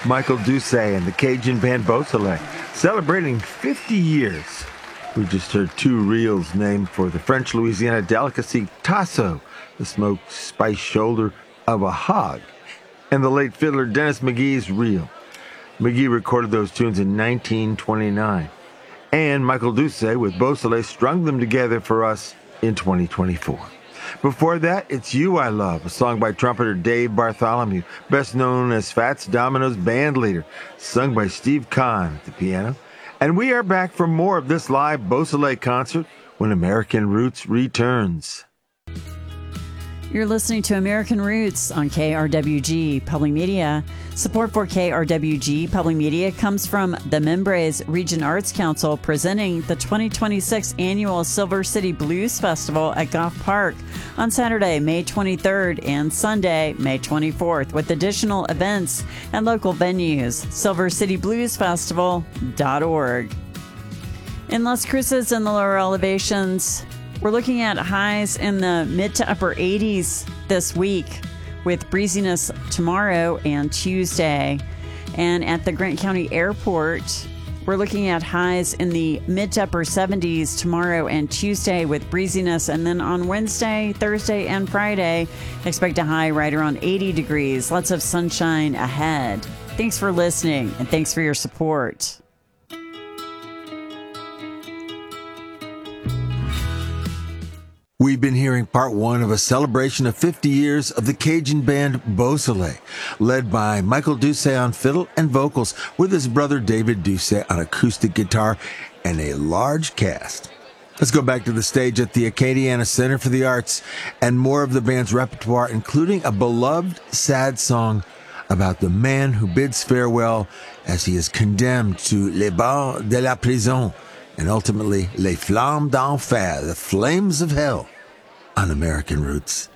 Michael Doucet and the Cajun band Beausoleil, celebrating 50 years. We just heard two reels named for the French Louisiana delicacy tasso, the smoked spice shoulder of a hog, and the late fiddler Dennis McGee's reel. McGee recorded those tunes in 1929, and Michael Doucet with Beausoleil strung them together for us in 2024. Before that, It's You I Love, a song by trumpeter Dave Bartholomew, best known as Fats Domino's band leader, sung by Steve Kahn at the piano. And we are back for more of this live Beausoleil concert when American Roots returns. You're listening to American Roots on KRWG Public Media. Support for KRWG Public Media comes from the Mimbres Region Arts Council presenting the 2026 annual Silver City Blues Festival at Goff Park on Saturday, May 23rd and Sunday, May 24th, with additional events and local venues. SilverCityBluesFestival.org. In Las Cruces and the lower elevations, we're looking at highs in the mid to upper 80s this week with breeziness tomorrow and Tuesday. And at the Grant County Airport, we're looking at highs in the mid to upper 70s tomorrow and Tuesday with breeziness. And then on Wednesday, Thursday, and Friday, expect a high right around 80 degrees. Lots of sunshine ahead. Thanks for listening and thanks for your support. We've been hearing part one of a celebration of 50 years of the Cajun band Beausoleil, led by Michael Doucet on fiddle and vocals, with his brother David Doucet on acoustic guitar and a large cast. Let's go back to the stage at the Acadiana Center for the Arts and more of the band's repertoire, including a beloved sad song about the man who bids farewell as he is condemned to les barres de la prison, and ultimately Les Flammes d'Enfer, the flames of hell, on American Roots.